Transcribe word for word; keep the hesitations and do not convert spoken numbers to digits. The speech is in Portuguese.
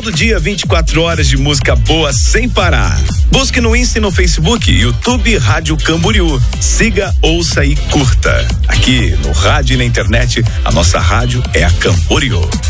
Todo dia, vinte e quatro horas de música boa sem parar. Busque no Insta e no Facebook, YouTube Rádio Camboriú. Siga, ouça e curta. Aqui no rádio e na internet, a nossa rádio é a Camboriú.